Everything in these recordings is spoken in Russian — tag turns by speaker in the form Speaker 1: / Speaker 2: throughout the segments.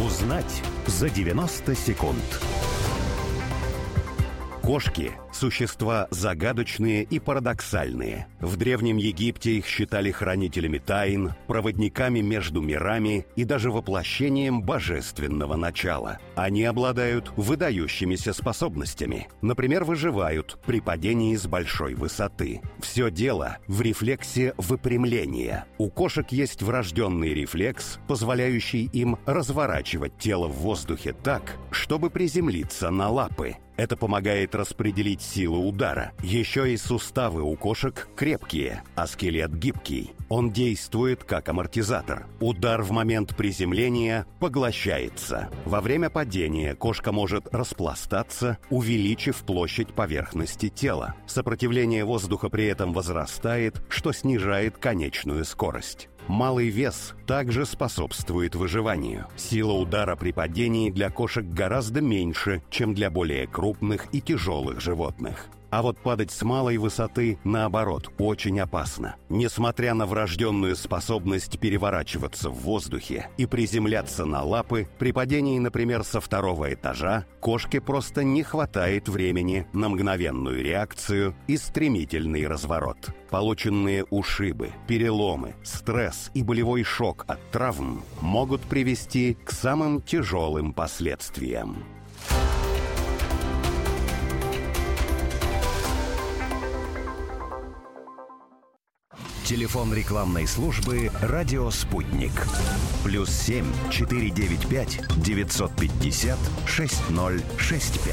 Speaker 1: Узнать за 90 секунд. Кошки – существа загадочные и парадоксальные. В Древнем Египте их считали хранителями тайн, проводниками между мирами и даже воплощением божественного начала. Они обладают выдающимися способностями. Например, выживают при падении с большой высоты. Все дело в рефлексе выпрямления. У кошек есть врожденный рефлекс, позволяющий им разворачивать тело в воздухе так, чтобы приземлиться на лапы. Это помогает распределить силу удара. Еще и суставы у кошек крепкие, а скелет гибкий. Он действует как амортизатор. Удар в момент приземления поглощается. Во время падения кошка может распластаться, увеличив площадь поверхности тела. Сопротивление воздуха при этом возрастает, что снижает конечную скорость. Малый вес также способствует выживанию. Сила удара при падении для кошек гораздо меньше, чем для более крупных и тяжелых животных. А вот падать с малой высоты, наоборот, очень опасно. Несмотря на врожденную способность переворачиваться в воздухе и приземляться на лапы, при падении, например, со второго этажа, кошке просто не хватает времени на мгновенную реакцию и стремительный разворот. Полученные ушибы, переломы, стресс и болевой шок от травм могут привести к самым тяжелым последствиям. Телефон рекламной службы «Радио Спутник». +7 495 950 6065.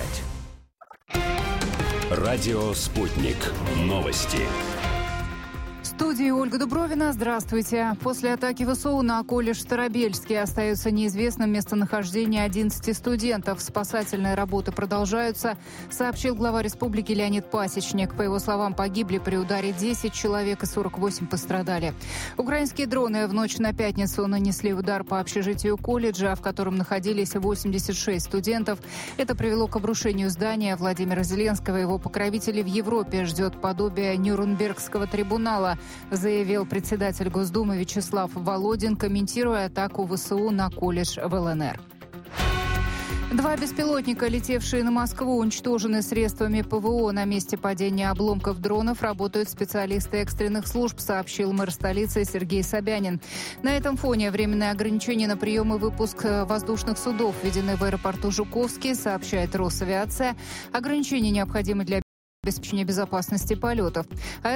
Speaker 1: «Радио Спутник». Новости.
Speaker 2: В студии Ольга Дубровина. Здравствуйте. После атаки ВСУ на колледж Старобельский остается неизвестным местонахождение 11 студентов. Спасательные работы продолжаются, сообщил глава республики Леонид Пасечник. По его словам, погибли при ударе 10 человек и 48 пострадали. Украинские дроны в ночь на пятницу нанесли удар по общежитию колледжа, в котором находились 86 студентов. Это привело к обрушению здания. Владимира Зеленского и его покровителей в Европе ждет подобие Нюрнбергского трибунала, заявил председатель Госдумы Вячеслав Володин, комментируя атаку ВСУ на колледж в ЛНР. 2 беспилотника, летевшие на Москву, уничтожены средствами ПВО. На месте падения обломков дронов работают специалисты экстренных служб, сообщил мэр столицы Сергей Собянин. На этом фоне временные ограничения на прием и выпуск воздушных судов введены в аэропорту Жуковский, сообщает Росавиация. Ограничения необходимы для обеспечения безопасности полетов.